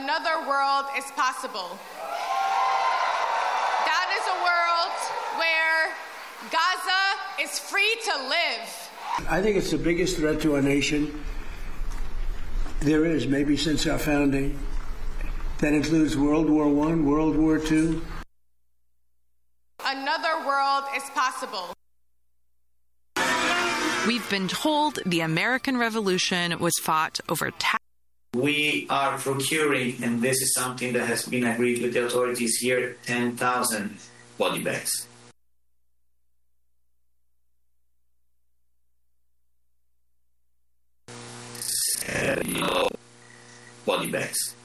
another world is possible. That is a world where Gaza is free to live. I think it's the biggest threat to our nation there is, maybe since our founding. That includes World War I, World War II. Another world is possible. We've been told the American Revolution was fought over tax. We are procuring, and this is something that has been agreed with the authorities here, 10,000 body bags. Body bags.